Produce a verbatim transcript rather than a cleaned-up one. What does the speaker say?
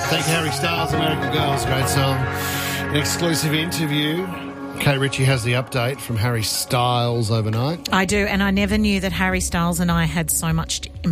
Thank you, Harry Styles, American Girls. Great song. An exclusive interview. Kate Ritchie has the update from Harry Styles overnight. I do, and I never knew that Harry Styles and I had so much